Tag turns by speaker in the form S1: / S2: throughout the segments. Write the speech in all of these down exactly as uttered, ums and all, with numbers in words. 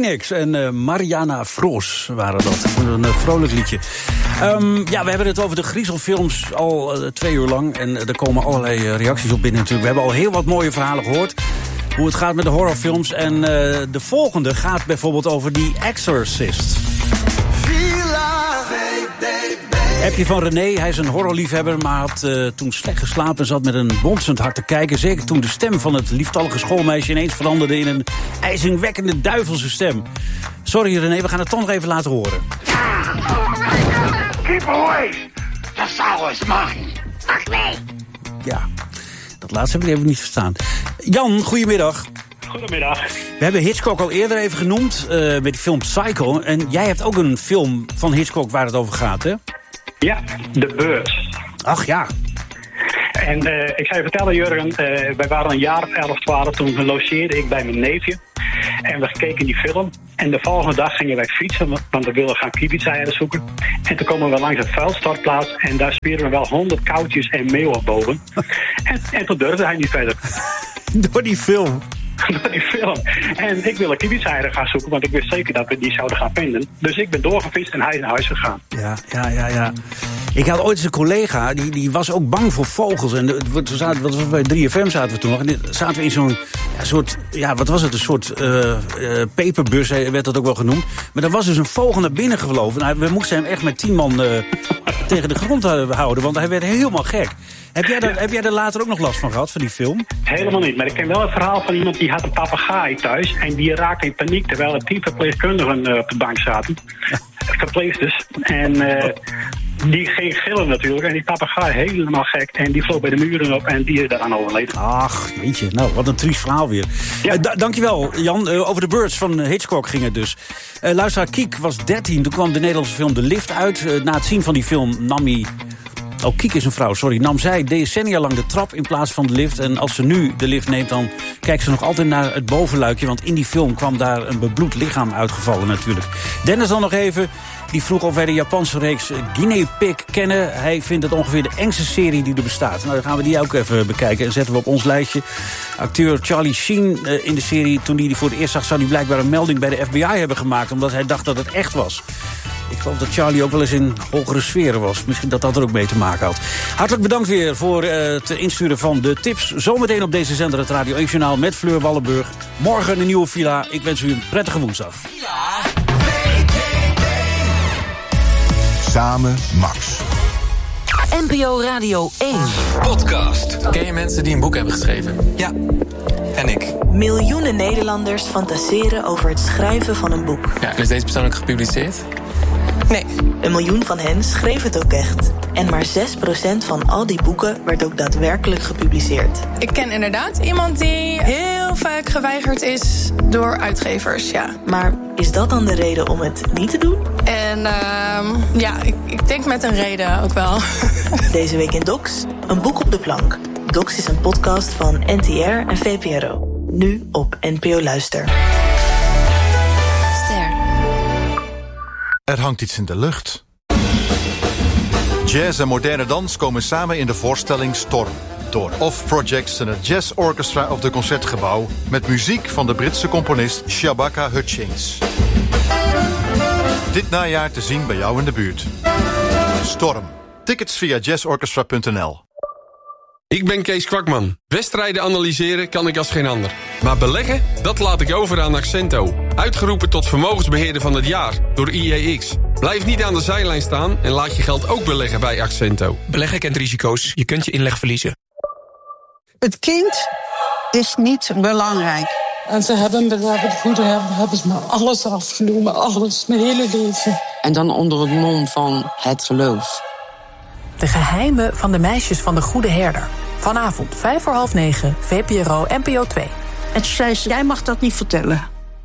S1: Phoenix en uh, Mariana Froos waren dat. Een uh, vrolijk liedje. Um, ja, we hebben het over de griezelfilms al uh, twee uur lang. En uh, er komen allerlei uh, reacties op binnen natuurlijk. We hebben al heel wat mooie verhalen gehoord. Hoe het gaat met de horrorfilms. En uh, de volgende gaat bijvoorbeeld over The Exorcist. Heb je van René, hij is een horrorliefhebber, maar had uh, toen slecht geslapen en zat met een bonzend hart te kijken. Zeker toen de stem van het lieftallige schoolmeisje ineens veranderde in een ijzingwekkende duivelse stem. Sorry René, we gaan het toch nog even laten horen.
S2: Keep away! The soul is mine! Fuck me!
S1: Ja, dat laatste heb ik even niet verstaan. Jan, goedemiddag.
S3: Goedemiddag.
S1: We hebben Hitchcock al eerder even genoemd, uh, met de film Psycho. En jij hebt ook een film van Hitchcock waar het over gaat, hè?
S3: Ja, The Birds.
S1: Ach ja.
S3: En uh, ik zou je vertellen, Jurgen, uh, wij waren een jaar of elf, twaalf, toen logeerde ik bij mijn neefje. En we keken die film. En de volgende dag gingen wij fietsen, want we wilden gaan kievitseieren zoeken. En toen komen we langs een vuilstortplaats en daar spieren we wel honderd koudjes en meeuwen boven. en, en toen durfde hij niet verder.
S1: Door die film?
S3: Door die film. En ik wilde kievitseieren gaan zoeken, want ik wist zeker dat we die zouden gaan vinden. Dus ik ben doorgevist en hij is naar huis gegaan.
S1: Ja, ja, ja, ja. Ik had ooit eens een collega, die, die was ook bang voor vogels. En we zaten, wat was bij drie F M zaten we toen nog. En zaten we in zo'n ja, soort, ja, wat was het, een soort uh, uh, peperbus, werd dat ook wel genoemd. Maar er was dus een vogel naar binnen gevlogen. Nou, we moesten hem echt met tien man uh, tegen de grond houden, want hij werd helemaal gek. Heb jij, daar, heb jij er later ook nog last van gehad, van die film?
S3: Helemaal niet, maar ik ken wel het verhaal van iemand die had een papegaai thuis. En die raakte in paniek terwijl er tien verpleegkundigen uh, op de bank zaten. Verpleegsters. En uh, die ging gillen natuurlijk. En die papegaai helemaal gek. En die vloog bij de muren op en die is daaraan overleden.
S1: Ach, weet je, nou, wat een triest verhaal weer. Ja. Uh, da- dankjewel, Jan. Uh, over The Birds van Hitchcock ging het dus. Uh, luisteraar Kiek was dertien, toen kwam de Nederlandse film De Lift uit. Uh, na het zien van die film nam hij... Oh, Kiek is een vrouw, sorry. Nam zij decennia lang de trap in plaats van de lift. En als ze nu de lift neemt, dan kijkt ze nog altijd naar het bovenluikje. Want in die film kwam daar een bebloed lichaam uitgevallen natuurlijk. Dennis dan nog even. Die vroeg of wij de Japanse reeks Guinea Pig kennen. Hij vindt het ongeveer de engste serie die er bestaat. Nou, dan gaan we die ook even bekijken. En zetten we op ons lijstje. Acteur Charlie Sheen uh, in de serie. Toen hij die voor het eerst zag, zou hij blijkbaar een melding bij de F B I hebben gemaakt. Omdat hij dacht dat het echt was. Ik geloof dat Charlie ook wel eens in hogere sferen was. Misschien dat dat er ook mee te maken had. Hartelijk bedankt weer voor uh, het insturen van de tips. Zometeen op deze zender het Radio één Journaal met Fleur Wallenburg. Morgen een nieuwe villa. Ik wens u een prettige woensdag.
S4: Samen Max.
S5: N P O Radio één.
S6: Podcast. Ken je mensen die een boek hebben geschreven? Ja, en ik.
S7: Miljoenen Nederlanders fantaseren over het schrijven van een boek.
S6: Ja, en is deze persoon ook gepubliceerd?
S7: Nee. Een miljoen van hen schreef het ook echt. En maar zes procent van al die boeken werd ook daadwerkelijk gepubliceerd.
S8: Ik ken inderdaad iemand die heel vaak geweigerd is door uitgevers, ja.
S7: Maar is dat dan de reden om het niet te doen?
S8: En uh, ja, ik, ik denk met een reden ook wel.
S7: Deze week in Docs, een boek op de plank. Docs is een podcast van N T R en V P R O. Nu op N P O Luister.
S4: Er hangt iets in de lucht. Jazz en moderne dans komen samen in de voorstelling Storm. Door Off Projects en het Jazz Orchestra of de Concertgebouw. Met muziek van de Britse componist Shabaka Hutchings. Dit najaar te zien bij jou in de buurt. Storm. Tickets via jazzorchestra punt n l.
S9: Ik ben Kees Kwakman. Wedstrijden analyseren kan ik als geen ander. Maar beleggen, dat laat ik over aan Accento. Uitgeroepen tot vermogensbeheerder van het jaar door I E X. Blijf niet aan de zijlijn staan en laat je geld ook beleggen bij Accento.
S10: Beleggen kent risico's. Je kunt je inleg verliezen.
S11: Het kind is niet belangrijk.
S12: En ze hebben bij het goede hebben, hebben ze me alles afgenomen. Alles, mijn hele leven.
S11: En dan onder het mom van het geloof.
S5: De geheimen van de meisjes van de Goede Herder. Vanavond, vijf voor half negen, V P R O, N P O twee.
S11: Het zei ze, jij mag dat niet vertellen.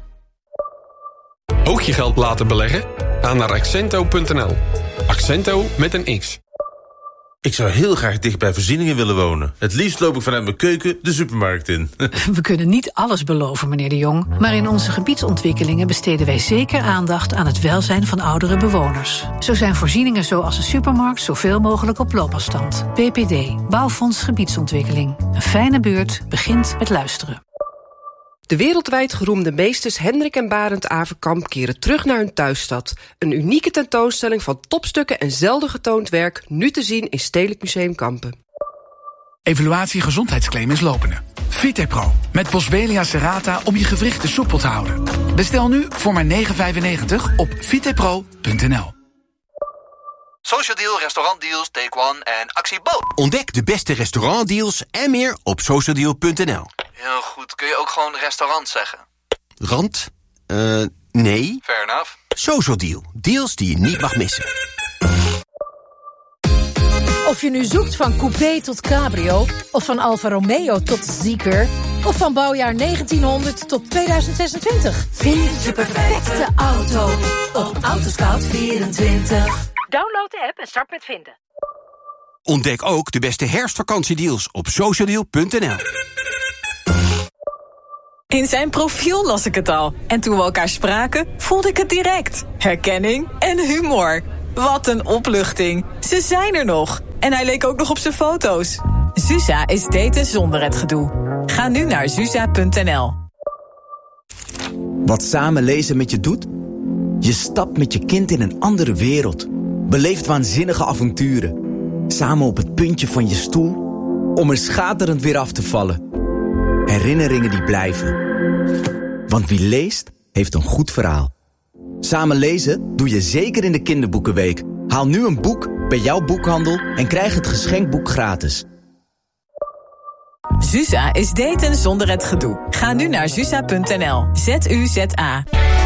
S9: Ook je geld laten beleggen? Ga naar accento punt n l. Accento met een X.
S13: Ik zou heel graag dicht bij voorzieningen willen wonen. Het liefst loop ik vanuit mijn keuken de supermarkt in.
S14: We kunnen niet alles beloven, meneer de Jong. Maar in onze gebiedsontwikkelingen besteden wij zeker aandacht aan het welzijn van oudere bewoners. Zo zijn voorzieningen zoals een supermarkt zoveel mogelijk op loopafstand. B P D, Bouwfonds Gebiedsontwikkeling. Een fijne buurt begint met luisteren.
S15: De wereldwijd geroemde meesters Hendrik en Barend Averkamp keren terug naar hun thuisstad. Een unieke tentoonstelling van topstukken en zelden getoond werk, nu te zien in Stedelijk Museum Kampen.
S16: Evaluatie gezondheidsclaim is lopende. Vitepro met Boswellia serrata om je gewrichten soepel te houden. Bestel nu voor maar negen vijfennegentig op vitepro punt n l.
S17: Social Deal, restaurantdeals, Take One en Actie Boot.
S18: Ontdek de beste restaurantdeals en meer op socialdeal punt n l.
S17: Heel goed, kun je ook gewoon restaurant zeggen?
S18: Rand? Eh, uh, nee.
S17: Fair enough.
S18: Social Deal, deals die je niet mag missen.
S14: Of je nu zoekt van coupé tot cabrio, of van Alfa Romeo tot Zeekr, of van bouwjaar negentienhonderd tot tweeduizend zesentwintig. Vind je perfecte auto op Autoscout vierentwintig.
S19: Download de app en start met vinden.
S18: Ontdek ook de beste herfstvakantiedeals op socialdeal punt n l.
S20: In zijn profiel las ik het al. En toen we elkaar spraken, voelde ik het direct. Herkenning en humor. Wat een opluchting. Ze zijn er nog. En hij leek ook nog op zijn foto's. Zusa is daten zonder het gedoe. Ga nu naar zusa punt n l.
S21: Wat samen lezen met je doet? Je stapt met je kind in een andere wereld. Beleeft waanzinnige avonturen. Samen op het puntje van je stoel, om er schaterend weer af te vallen. Herinneringen die blijven. Want wie leest, heeft een goed verhaal. Samen lezen doe je zeker in de kinderboekenweek. Haal nu een boek bij jouw boekhandel en krijg het geschenkboek gratis.
S20: Zusa is daten zonder het gedoe. Ga nu naar zusa punt n l. Z U Z A.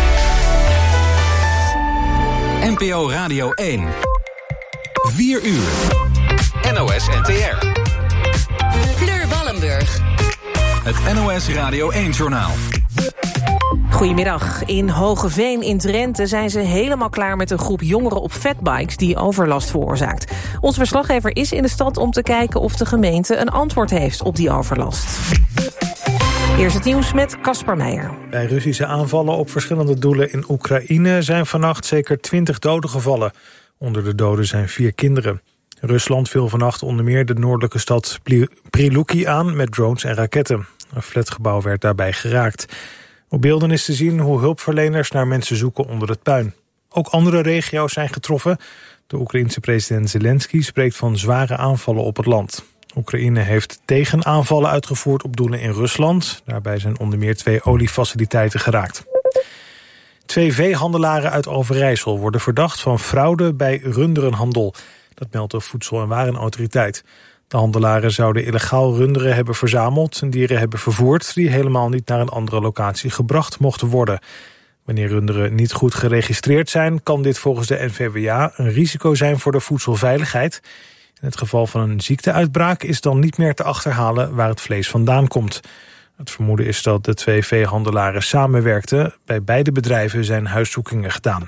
S22: N P O Radio één. vier uur. N O S N T R.
S23: Fleur Wallenburg.
S22: Het N O S Radio één-journaal.
S24: Goedemiddag. In Hogeveen in Drenthe zijn ze helemaal klaar met een groep jongeren op fatbikes die overlast veroorzaakt. Onze verslaggever is in de stad om te kijken of de gemeente een antwoord heeft op die overlast. Eerst het nieuws met Casper Meijer.
S25: Bij Russische aanvallen op verschillende doelen in Oekraïne zijn vannacht zeker twintig doden gevallen. Onder de doden zijn vier kinderen. Rusland viel vannacht onder meer de noordelijke stad Priluki aan met drones en raketten. Een flatgebouw werd daarbij geraakt. Op beelden is te zien hoe hulpverleners naar mensen zoeken onder het puin. Ook andere regio's zijn getroffen. De Oekraïense president Zelensky spreekt van zware aanvallen op het land. Oekraïne heeft tegenaanvallen uitgevoerd op doelen in Rusland. Daarbij zijn onder meer twee oliefaciliteiten geraakt. Twee veehandelaren uit Overijssel worden verdacht van fraude bij runderenhandel. Dat meldt de Voedsel- en Warenautoriteit. De handelaren zouden illegaal runderen hebben verzameld en dieren hebben vervoerd die helemaal niet naar een andere locatie gebracht mochten worden. Wanneer runderen niet goed geregistreerd zijn, kan dit volgens de N V W A een risico zijn voor de voedselveiligheid. In het geval van een ziekteuitbraak is dan niet meer te achterhalen waar het vlees vandaan komt. Het vermoeden is dat de twee veehandelaren samenwerkten. Bij beide bedrijven zijn huiszoekingen gedaan.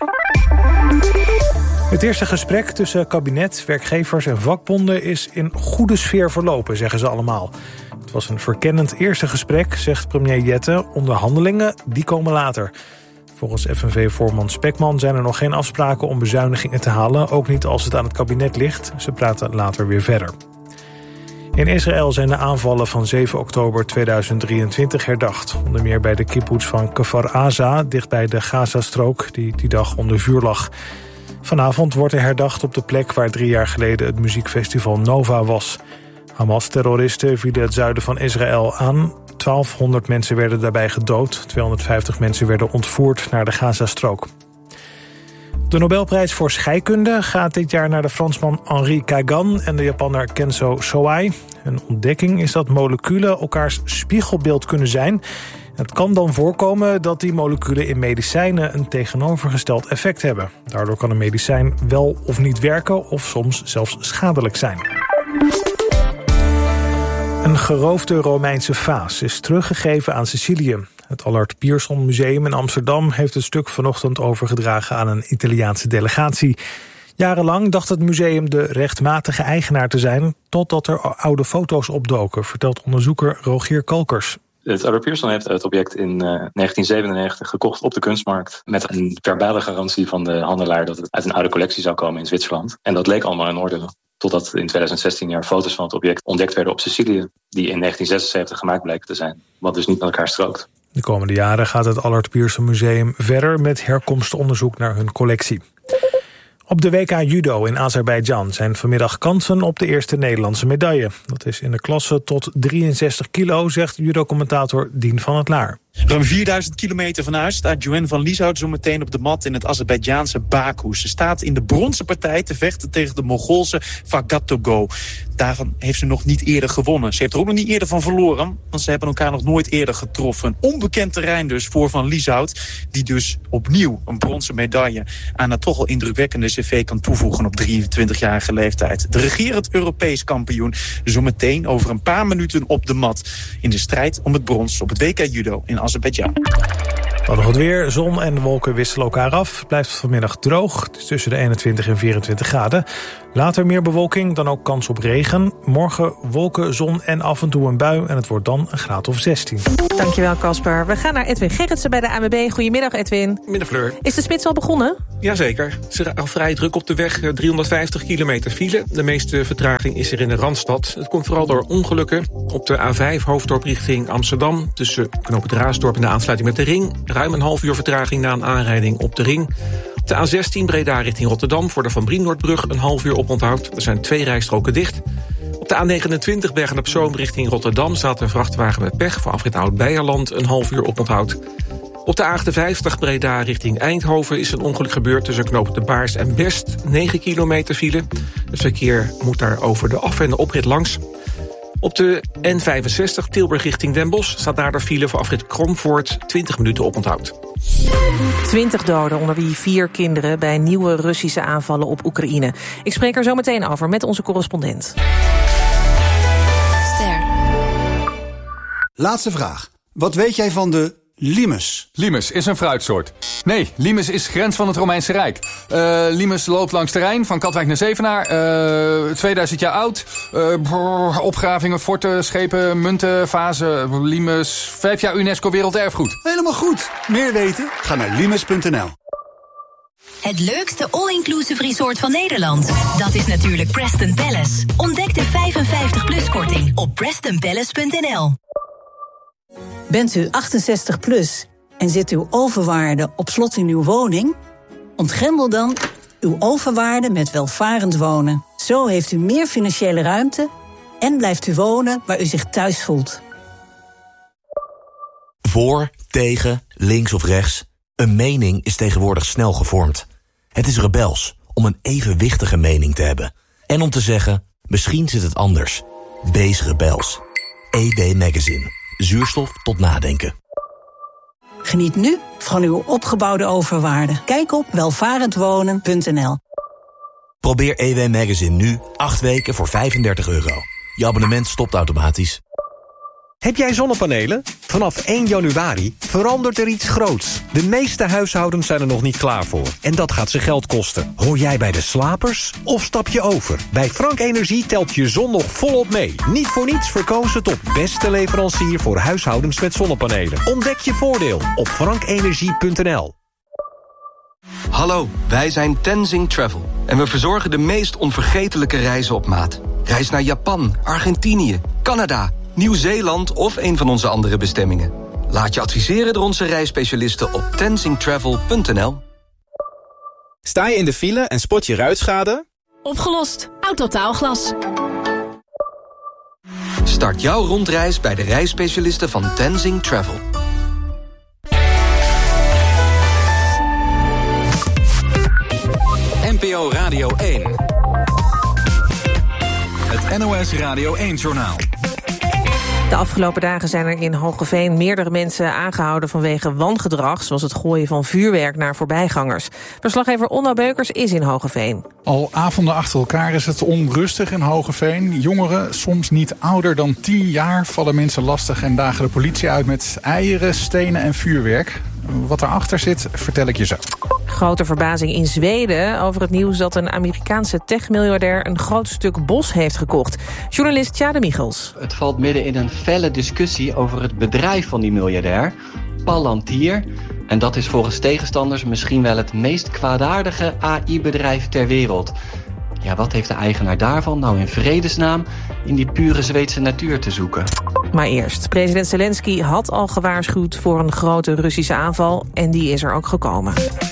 S25: Het eerste gesprek tussen kabinet, werkgevers en vakbonden is in goede sfeer verlopen, zeggen ze allemaal. Het was een verkennend eerste gesprek, zegt premier Jette. Onderhandelingen, die komen later. Volgens F N V-voorman Spekman zijn er nog geen afspraken om bezuinigingen te halen, ook niet als het aan het kabinet ligt. Ze praten later weer verder. In Israël zijn de aanvallen van zeven oktober tweeduizend drieëntwintig herdacht. Onder meer bij de kibbutz van Kfar Aza, dichtbij de Gazastrook, die die dag onder vuur lag. Vanavond wordt er herdacht op de plek waar drie jaar geleden het muziekfestival Nova was. Hamas-terroristen vielen het zuiden van Israël aan. twaalfhonderd mensen werden daarbij gedood. tweehonderdvijftig mensen werden ontvoerd naar de Gazastrook. De Nobelprijs voor scheikunde gaat dit jaar naar de Fransman Henri Kagan en de Japanner Kenzo Soai. Hun ontdekking is dat moleculen elkaars spiegelbeeld kunnen zijn. Het kan dan voorkomen dat die moleculen in medicijnen een tegenovergesteld effect hebben. Daardoor kan een medicijn wel of niet werken of soms zelfs schadelijk zijn. Een geroofde Romeinse vaas is teruggegeven aan Sicilië. Het Allard Pierson Museum in Amsterdam heeft het stuk vanochtend overgedragen aan een Italiaanse delegatie. Jarenlang dacht het museum de rechtmatige eigenaar te zijn, totdat er oude foto's opdoken, vertelt onderzoeker Rogier Kalkers.
S26: Het Allard Pierson heeft het object in uh, negentien zevenennegentig gekocht op de kunstmarkt met een verbale garantie van de handelaar dat het uit een oude collectie zou komen in Zwitserland. En dat leek allemaal in orde. Totdat in tweeduizend zestien er foto's van het object ontdekt werden op Sicilië, die in negentien zesenzeventig gemaakt blijken te zijn, wat dus niet met elkaar strookt.
S25: De komende jaren gaat het Allard Pierson Museum verder met herkomstonderzoek naar hun collectie. Op de W K Judo in Azerbeidzjan zijn vanmiddag kansen op de eerste Nederlandse medaille. Dat is in de klasse tot drieënzestig kilo, zegt judo-commentator Dien van het Laar.
S1: Ruim vierduizend kilometer van huis staat Joanne van Lieshout zo meteen op de mat in het Azerbeidzjaanse Baku. Ze staat in de bronzen partij te vechten tegen de Mongoolse Fagatogo. Daarvan heeft ze nog niet eerder gewonnen. Ze heeft er ook nog niet eerder van verloren, want ze hebben elkaar nog nooit eerder getroffen. Een onbekend terrein dus voor Van Lieshout, die dus opnieuw een bronzen medaille aan haar toch al indrukwekkende cv kan toevoegen op drieëntwintigjarige leeftijd. De regerend Europees kampioen zo meteen over een paar minuten op de mat in de strijd om het brons op het W K Judo in Azerbeidzjan.
S25: Dan nog het weer. Zon en wolken wisselen elkaar af. Het blijft vanmiddag droog. Het is tussen de eenentwintig en vierentwintig graden. Later meer bewolking, dan ook kans op regen. Morgen wolken, zon en af en toe een bui. En het wordt dan een graad of zestien.
S24: Dankjewel, Casper. We gaan naar Edwin Gerritsen bij de A N W B. Goedemiddag, Edwin.
S10: Middag, Fleur.
S24: Is de spits al begonnen?
S10: Jazeker. Het is al vrij druk op de weg. driehonderdvijftig kilometer file. De meeste vertraging is er in de Randstad. Het komt vooral door ongelukken. Op de A vijf Hoofddorp richting Amsterdam. Tussen Knoop het Raasdorp en de aansluiting met de Ring. Ruim een half uur vertraging na een aanrijding op de Ring. Op de A zestien Breda richting Rotterdam. Voor de Van Brienoordbrug een half uur oponthoud. Er zijn twee rijstroken dicht. Op de A negenentwintig Bergen-op-Zoom richting Rotterdam staat een vrachtwagen met pech. Voor afrit Oud-Beijerland een half uur oponthoud. Op de A achtenvijftig Breda richting Eindhoven is een ongeluk gebeurd tussen Knoop de Baars en Best. negen kilometer file. Het verkeer moet daar over de af- en de oprit langs. Op de N vijfenzestig Tilburg richting Den Bosch staat daar de file voor afrit Kromvoort twintig minuten oponthoud.
S24: twintig doden, onder wie vier kinderen bij nieuwe Russische aanvallen op Oekraïne. Ik spreek er zo meteen over met onze correspondent.
S2: Ster. Laatste vraag. Wat weet jij van de limes?
S3: Limes is een fruitsoort. Nee, limes is grens van het Romeinse Rijk. Uh, limes loopt langs de Rijn, van Katwijk naar Zevenaar. Uh, tweeduizend jaar oud. Uh, brrr, opgravingen, forten, schepen, munten, vazen. Limes, vijf jaar UNESCO Werelderfgoed.
S2: Helemaal goed. Meer weten? Ga naar limes punt n l.
S23: Het leukste all-inclusive resort van Nederland. Dat is natuurlijk Preston Palace. Ontdek de vijfenvijftig plus korting op preston palace punt n l.
S6: Bent u achtenzestig plus en zit uw overwaarde op slot in uw woning? Ontgrendel dan uw overwaarde met welvarend wonen. Zo heeft u meer financiële ruimte en blijft u wonen waar u zich thuis voelt.
S7: Voor, tegen, links of rechts. Een mening is tegenwoordig snel gevormd. Het is rebels om een evenwichtige mening te hebben. En om te zeggen, misschien zit het anders. Wees rebels. E B Magazine. Zuurstof tot nadenken.
S6: Geniet nu van uw opgebouwde overwaarde. Kijk op welvarendwonen punt n l.
S7: Probeer E W Magazine nu acht weken voor vijfendertig euro. Je abonnement stopt automatisch.
S8: Heb jij zonnepanelen? Vanaf één januari verandert er iets groots. De meeste huishoudens zijn er nog niet klaar voor. En dat gaat ze geld kosten. Hoor jij bij de slapers of stap je over? Bij Frank Energie telt je zon nog volop mee. Niet voor niets verkozen tot beste leverancier voor huishoudens met zonnepanelen. Ontdek je voordeel op frank energie punt n l.
S27: Hallo, wij zijn Tenzing Travel. En we verzorgen de meest onvergetelijke reizen op maat. Reis naar Japan, Argentinië, Canada, Nieuw-Zeeland of een van onze andere bestemmingen. Laat je adviseren door onze reisspecialisten op tenzing travel punt n l.
S28: Sta je in de file en spot je ruitschade?
S19: Opgelost. Autotaalglas.
S27: Start jouw rondreis bij de reisspecialisten van Tenzing Travel.
S22: N P O Radio één. Het N O S Radio één-journaal.
S24: De afgelopen dagen zijn er in Hoogeveen meerdere mensen aangehouden vanwege wangedrag, zoals het gooien van vuurwerk naar voorbijgangers. Verslaggever Onno Beukers is in Hoogeveen.
S29: Al avonden achter elkaar is het onrustig in Hoogeveen. Jongeren, soms niet ouder dan tien jaar, vallen mensen lastig en dagen de politie uit met eieren, stenen en vuurwerk. Wat erachter zit, vertel ik je zo.
S24: Grote verbazing in Zweden over het nieuws dat een Amerikaanse techmiljardair een groot stuk bos heeft gekocht. Journalist Tjade Michels.
S30: Het valt midden in een felle discussie over het bedrijf van die miljardair, Palantir. En dat is volgens tegenstanders misschien wel het meest kwaadaardige A I-bedrijf ter wereld. Ja, wat heeft de eigenaar daarvan nou in vredesnaam in die pure Zweedse natuur te zoeken.
S24: Maar eerst, president Zelensky had al gewaarschuwd voor een grote Russische aanval en die is er ook gekomen.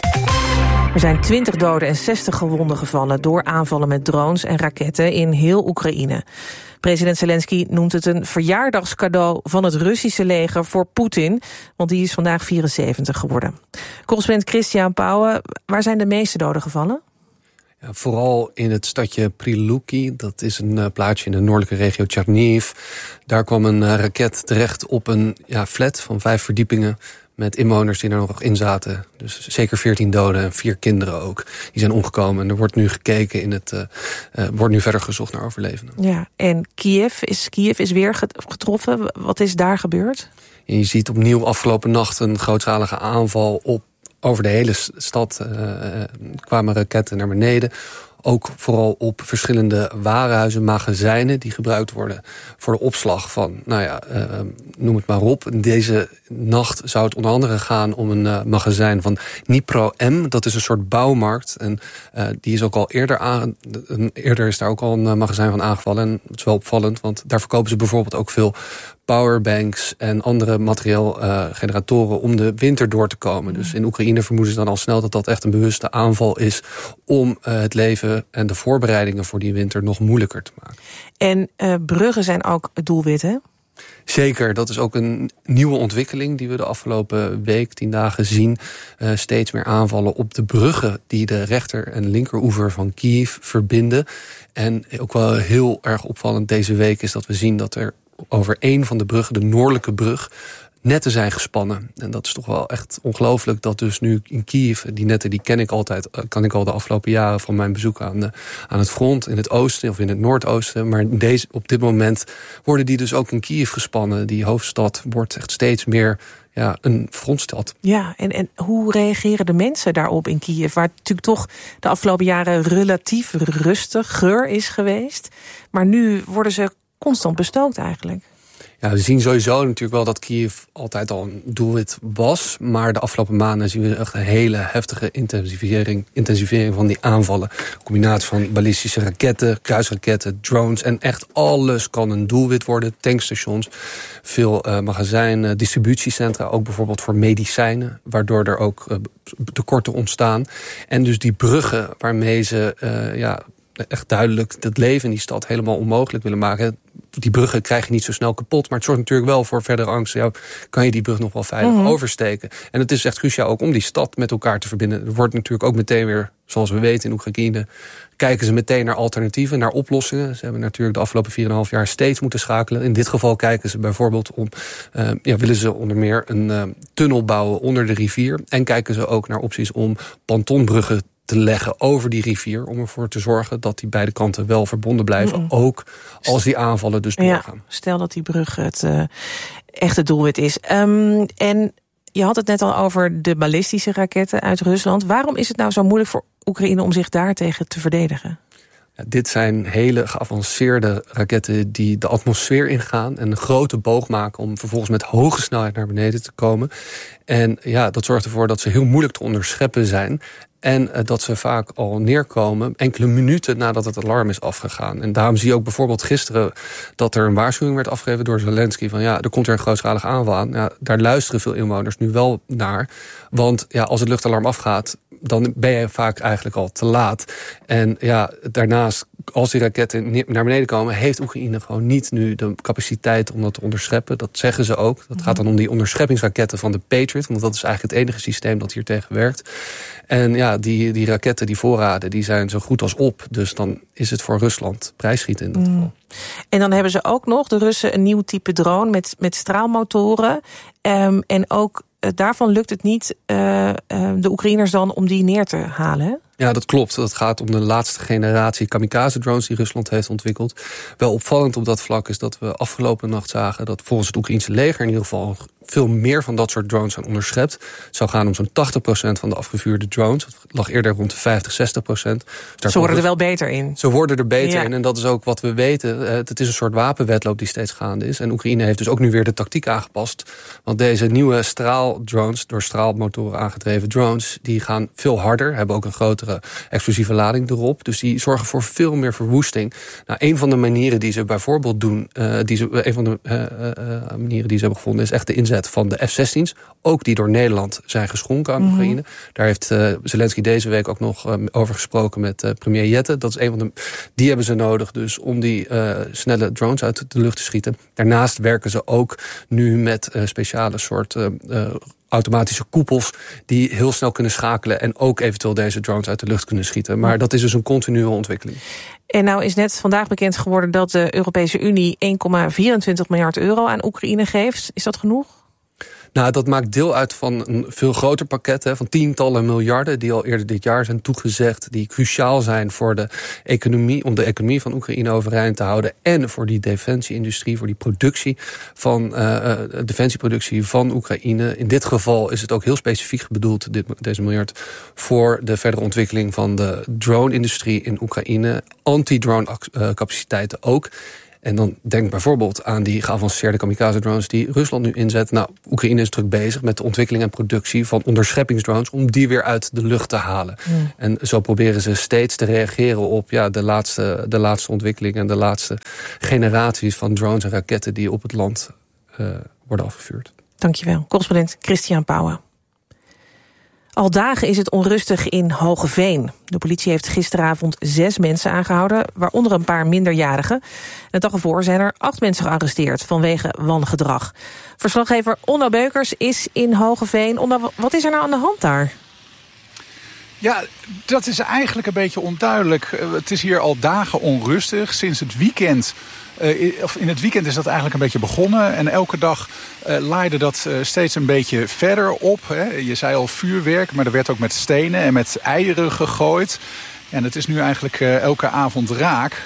S24: Er zijn twintig doden en zestig gewonden gevallen door aanvallen met drones en raketten in heel Oekraïne. President Zelensky noemt het een verjaardagscadeau van het Russische leger voor Poetin, want die is vandaag vierenzeventig geworden. Correspondent Christian Pauwen, waar zijn de meeste doden gevallen?
S4: Ja, vooral in het stadje Prilupki, dat is een uh, plaatsje in de noordelijke regio Chernihiv. Daar kwam een uh, raket terecht op een ja, flat van vijf verdiepingen met inwoners die er nog in zaten. Dus zeker veertien doden en vier kinderen ook. Die zijn omgekomen en er wordt nu gekeken in het, uh, uh, wordt nu verder gezocht naar overlevenden.
S24: Ja, en Kiev is, Kiev is weer getroffen. Wat is daar gebeurd?
S4: En je ziet opnieuw afgelopen nacht een grootschalige aanval op over de hele stad. Uh, kwamen raketten naar beneden. Ook vooral op verschillende warenhuizen, magazijnen die gebruikt worden voor de opslag van, nou ja, uh, noem het maar op. Deze nacht zou het onder andere gaan om een uh, magazijn van Dnipro M. Dat is een soort bouwmarkt en uh, die is ook al eerder aan. Uh, eerder is daar ook al een uh, magazijn van aangevallen en dat is wel opvallend, want daar verkopen ze bijvoorbeeld ook veel powerbanks en andere materieel uh, generatoren om de winter door te komen. Dus in Oekraïne vermoeden ze dan al snel dat dat echt een bewuste aanval is om uh, het leven en de voorbereidingen voor die winter nog moeilijker te maken.
S24: En uh, bruggen zijn ook het doelwit, hè?
S4: Zeker, dat is ook een nieuwe ontwikkeling die we de afgelopen week, tien dagen zien. Uh, steeds meer aanvallen op de bruggen die de rechter- en linkeroever van Kiev verbinden. En ook wel heel erg opvallend deze week is dat we zien dat er over één van de bruggen, de noordelijke brug, netten zijn gespannen. En dat is toch wel echt ongelooflijk dat dus nu in Kiev, die netten die ken ik altijd, kan ik al de afgelopen jaren van mijn bezoek aan, de, aan het front in het oosten of in het noordoosten. Maar deze, op dit moment worden die dus ook in Kiev gespannen. Die hoofdstad wordt echt steeds meer ja, een frontstad.
S24: Ja, en, en hoe reageren de mensen daarop in Kiev, waar het natuurlijk toch de afgelopen jaren relatief rustiger is geweest. Maar nu worden ze constant bestookt eigenlijk.
S4: Ja, we zien sowieso natuurlijk wel dat Kiev altijd al een doelwit was. Maar de afgelopen maanden zien we echt een hele heftige intensivering, intensivering van die aanvallen. Een combinatie van ballistische raketten, kruisraketten, drones. En echt alles kan een doelwit worden. Tankstations, veel uh, magazijnen, distributiecentra. Ook bijvoorbeeld voor medicijnen. Waardoor er ook uh, tekorten ontstaan. En dus die bruggen waarmee ze uh, ja, echt duidelijk het leven in die stad helemaal onmogelijk willen maken. Die bruggen krijg je niet zo snel kapot. Maar het zorgt natuurlijk wel voor verdere angst. Ja, kan je die brug nog wel veilig mm-hmm. oversteken? En het is echt cruciaal ook om die stad met elkaar te verbinden. Er wordt natuurlijk ook meteen weer, zoals we weten in Oekraïne, kijken ze meteen naar alternatieven, naar oplossingen. Ze hebben natuurlijk de afgelopen vier en een half jaar steeds moeten schakelen. In dit geval kijken ze bijvoorbeeld om, uh, ja, willen ze onder meer een uh, tunnel bouwen onder de rivier. En kijken ze ook naar opties om pontonbruggen te leggen over die rivier, om ervoor te zorgen dat die beide kanten wel verbonden blijven, mm-mm. ook als die aanvallen dus doorgaan.
S24: Ja, stel dat die brug het uh, echte doelwit is. Um, en je had het net al over de ballistische raketten uit Rusland. Waarom is het nou zo moeilijk voor Oekraïne om zich daartegen te verdedigen?
S4: Ja, dit zijn hele geavanceerde raketten die de atmosfeer ingaan en een grote boog maken om vervolgens met hoge snelheid naar beneden te komen. En ja, dat zorgt ervoor dat ze heel moeilijk te onderscheppen zijn. En uh, dat ze vaak al neerkomen enkele minuten nadat het alarm is afgegaan. En daarom zie je ook bijvoorbeeld gisteren dat er een waarschuwing werd afgegeven door Zelensky van ja, er komt er een grootschalige aanval aan. Ja, daar luisteren veel inwoners nu wel naar. Want ja, als het luchtalarm afgaat, dan ben je vaak eigenlijk al te laat. En ja, daarnaast, als die raketten naar beneden komen, heeft Oekraïne gewoon niet nu de capaciteit om dat te onderscheppen. Dat zeggen ze ook. Dat gaat dan om die onderscheppingsraketten van de Patriot, want dat is eigenlijk het enige systeem dat hier tegen werkt. En ja, die, die raketten, die voorraden, die zijn zo goed als op. Dus dan is het voor Rusland prijsschieten in dat geval.
S24: En dan hebben ze ook nog, de Russen, een nieuw type drone met, met straalmotoren. Um, en ook uh, daarvan lukt het niet, uh, uh, de Oekraïners dan, om die neer te halen, hè?
S4: Ja, dat klopt. Dat gaat om de laatste generatie kamikaze-drones die Rusland heeft ontwikkeld. Wel opvallend op dat vlak is dat we afgelopen nacht zagen dat volgens het Oekraïense leger in ieder geval veel meer van dat soort drones zijn onderschept. Het zou gaan om zo'n tachtig procent van de afgevuurde drones. Het lag eerder rond de vijftig, zestig procent. Dus
S24: ze worden er wel beter in.
S4: Ze worden er beter
S24: ja.
S4: in en dat is ook wat we weten. Het is een soort wapenwedloop die steeds gaande is. En Oekraïne heeft dus ook nu weer de tactiek aangepast. Want deze nieuwe straaldrones, door straalmotoren aangedreven drones, die gaan veel harder, hebben ook een grotere explosieve lading erop. Dus die zorgen voor veel meer verwoesting. Nou, een van de manieren die ze bijvoorbeeld doen, uh, die ze, een van de uh, uh, manieren die ze hebben gevonden, is echt de inzet van de F zestien's. Ook die door Nederland zijn geschonken aan mm-hmm. Oekraïne. Daar heeft uh, Zelensky deze week ook nog uh, over gesproken met uh, premier Jette. Dat is een van de. Die hebben ze nodig dus om die uh, snelle drones uit de lucht te schieten. Daarnaast werken ze ook nu met uh, speciale soort uh, uh, automatische koepels die heel snel kunnen schakelen en ook eventueel deze drones uit de lucht kunnen schieten. Maar dat is dus een continue ontwikkeling.
S24: En nou is net vandaag bekend geworden dat de Europese Unie één komma vierentwintig miljard euro aan Oekraïne geeft. Is dat genoeg?
S4: Nou, dat maakt deel uit van een veel groter pakket, hè, van tientallen miljarden die al eerder dit jaar zijn toegezegd, die cruciaal zijn voor de economie, om de economie van Oekraïne overeind te houden en voor die defensieindustrie, voor die productie van uh, defensieproductie van Oekraïne. In dit geval is het ook heel specifiek bedoeld, dit, deze miljard, voor de verdere ontwikkeling van de drone-industrie in Oekraïne, anti-drone uh, capaciteiten ook. En dan denk bijvoorbeeld aan die geavanceerde kamikaze-drones die Rusland nu inzet. Nou, Oekraïne is druk bezig met de ontwikkeling en productie van onderscheppingsdrones om die weer uit de lucht te halen. Mm. En zo proberen ze steeds te reageren op ja, de, laatste, de laatste ontwikkeling en de laatste generaties van drones en raketten die op het land uh, worden afgevuurd.
S24: Dankjewel. Correspondent Christian Pauwen. Al dagen is het onrustig in Hogeveen. De politie heeft gisteravond zes mensen aangehouden, waaronder een paar minderjarigen. De dag ervoor zijn er acht mensen gearresteerd vanwege wangedrag. Verslaggever Onno Beukers is in Hogeveen. Onno, wat is er nou aan de hand daar?
S29: Ja, dat is eigenlijk een beetje onduidelijk. Het is hier al dagen onrustig. Sinds het weekend, uh, of in het weekend is dat eigenlijk een beetje begonnen. En elke dag uh, laaide dat uh, steeds een beetje verder op. Hè. Je zei al vuurwerk, maar er werd ook met stenen en met eieren gegooid. En het is nu eigenlijk uh, elke avond raak.